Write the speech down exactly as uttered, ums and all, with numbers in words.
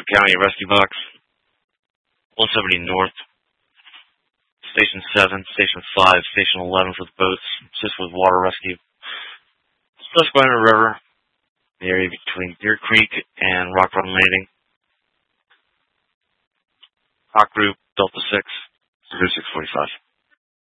County Rescue Box, one seventy North, Station seven, Station five, Station eleven for the boats, assist with water rescue. Susquehanna River, the area between Deer Creek and Rock Run Landing. Hawk Group, Delta six, zero six forty-five.